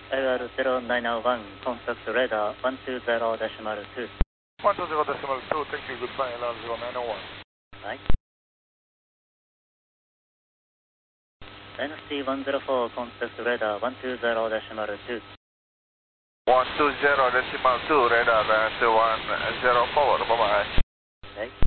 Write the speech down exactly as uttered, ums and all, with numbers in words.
A R zero nine one, contact radar one two zero decimal two. one two zero decimal two, thank you, goodbye, L R zero nine one. Right. N C one zero four, contact radar one two zero decimal two. one two zero decimal two, radar uh, one zero four, bye bye. Okay.